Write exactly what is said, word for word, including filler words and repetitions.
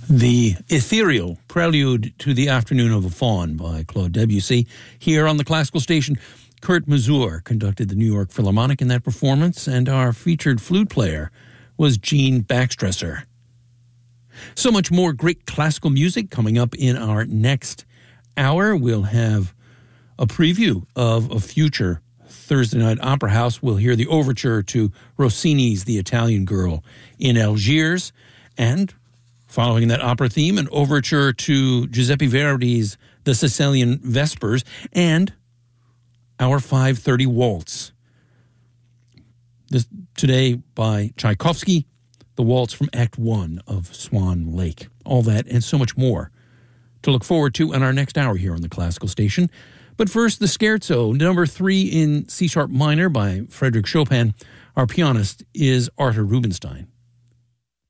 The ethereal prelude to the Afternoon of a Faun by Claude Debussy. Here on the classical station, Kurt Masur conducted the New York Philharmonic in that performance, and our featured flute player was Gene Baxtresser. So much more great classical music coming up in our next hour. We'll have a preview of a future Thursday night opera house. We'll hear the overture to Rossini's The Italian Girl in Algiers, and following that opera theme, an overture to Giuseppe Verdi's The Sicilian Vespers, and our five thirty Waltz. This, today by Tchaikovsky, the waltz from Act One of Swan Lake. All that and so much more to look forward to in our next hour here on the Classical Station. But first, the Scherzo, number three in C-sharp minor by Frédéric Chopin. Our pianist is Arthur Rubinstein.